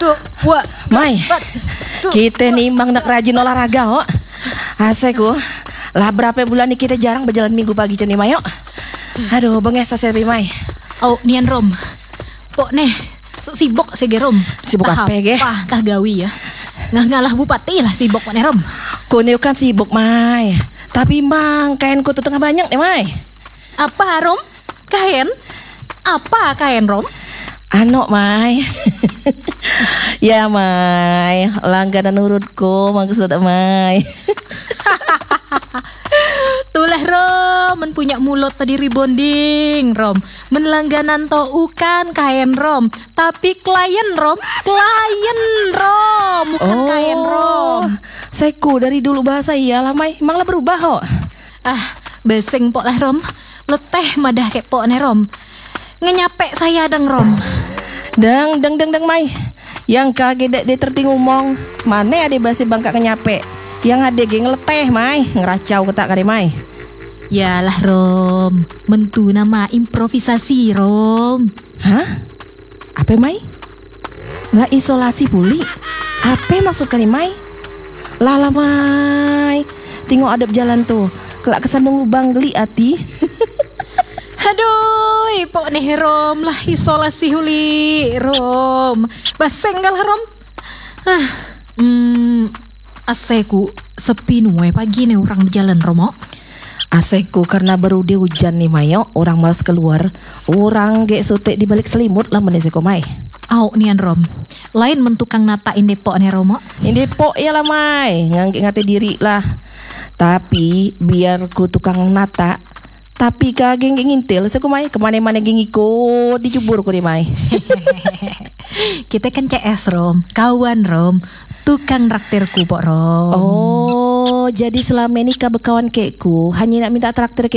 Tuh, wah, Mai, kita nih emang nak rajin olahraga, oh. Aseku, lah berapa bulan nih kita jarang berjalan minggu pagi ceni Mai, oh. Aduh, benges sepi Mai. Oh, nian Rom. Pok nih, sibuk sege Rom. Sibuk apa ge? Wah, tah gawi ya. Ngalah bupati lah sibuk Pak nih Rom. Kau kan sibuk Mai. Tapi mang kainku tuh tengah banyak nih Mai. Apa Rom? Kain? Apa kain Rom? Ano Mai. Ya Mai, langganan urutku maksud Mai. Tulah Rom, men punya mulut tadi rebonding Rom. Men langganan to ukan kain Rom, tapi klien Rom, bukan kain Rom. Saiku dari dulu bahasa iya lah Mai, emang lah berubah kok. Besing pok lah Rom, leteh madah kek pok nih Rom. Ngenyapek saya deng Rom. Deng Mai. Yang kaget dek terting ngomong, mana ada basi bangka ngenyapek. Yang ada geng leteh Mai, ngeracau ketak kare Mai. Yalah Rom, mentu nama improvisasi Rom. Hah? Apa Mai? Nggak isolasi puli? Apa maksud kali Mai? Lala Mai, tengok adab jalan tuh. Kelak kesandung lubang geli hati. Aduh, pok nih Rom lah isolasi huli Rom. Baseng gal Rom. Aseku sepi nuwe pagi nih orang berjalan Romo. Aseku karena baru dia hujan nih Mayo, orang malas keluar. Orang gek sotek di balik selimut lah meneseko Mai. Au nian Rom. Lain mentukang natain depok nih Romo. Ini depok ya lah Mai, ngate diri lah. Tapi biar ku tukang nata, tapi kageng ngintil seku Mai, kemana-mana geng ikut dijubur ku di Mai. Kita kan CS Rom, kawan Rom, tukang raktirku pok Rom. Oh, jadi selama ini kau berkawan kekku hanya nak minta traktir